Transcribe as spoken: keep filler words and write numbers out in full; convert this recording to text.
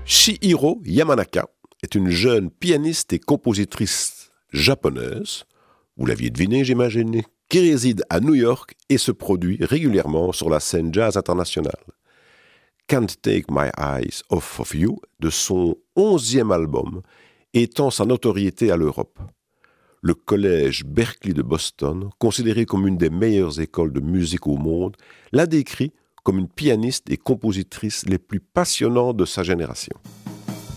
Chihiro Yamanaka est une jeune pianiste et compositrice japonaise, vous l'aviez deviné j'imagine, qui réside à New York et se produit régulièrement sur la scène jazz internationale. Can't Take My Eyes Off of You, de son onzième album, étend sa notoriété à l'Europe. Le collège Berklee de Boston, considéré comme une des meilleures écoles de musique au monde, l'a décrit comme une pianiste et compositrice les plus passionnantes de sa génération.